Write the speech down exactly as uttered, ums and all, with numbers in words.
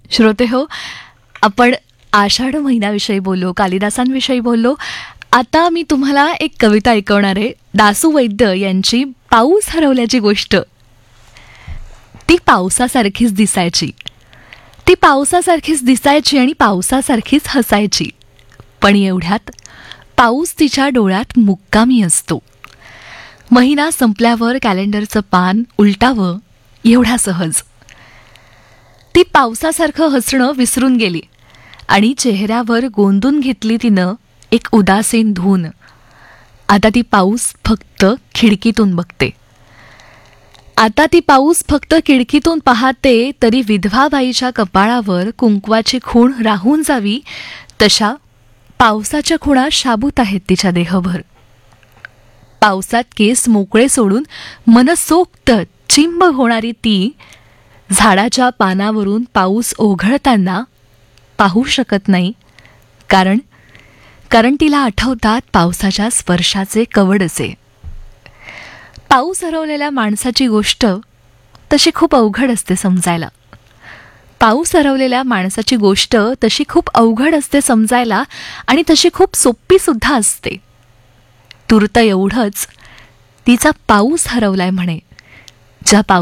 श्रोते हो, आपण आषाढ महिन्याविषयी बोललो, कालिदासांविषयी बोललो. आता मी तुम्हाला एक कविता ऐकवणार आहे. दासू वैद्य यांची पाऊस हरवल्याची गोष्ट. ती पावसासारखीच दिसायची ती पावसासारखीच दिसायची आणि पावसासारखीच हसायची. पण एवढ्यात पाऊस तिच्या डोळ्यात मुक्कामी असतो. महिना संपल्यावर कॅलेंडरचं पान उलटावं एवढ्या सहज. ती पावसासारखं हसणं विसरून गेली आणि चेहऱ्यावर गोंदून घेतली तिनं एक उदासीन धून. आता ती पाऊस फक्त खिडकीतून बघते. आता ती पाऊस फक्त खिडकीतून पाहते, तरी विधवा बाईच्या कपाळावर कुंकवाची खूण राहून जावी तशा पावसाच्या खुणा शाबूत आहेत तिच्या देहभर. पावसात केस मोकळे सोडून मनसोक्त चिंब होणारी ती झाडाच्या पानावरून पाऊस ओघळताना पाहू शकत नाही, कारण कारण तिला आठवतात पावसाच्या स्पर्शाचे कवडचे. पाऊस हरवलेल्या माणसाची गोष्ट तशी खूप अवघड असते समजायला. पाऊस हरवलेल्या माणसाची गोष्ट तशी खूप अवघड असते समजायला आणि तशी खूप सोपी सुद्धा असते. तूर्त एवढंच, तिचा पाऊस हरवलाय म्हणे. ज्या पाऊस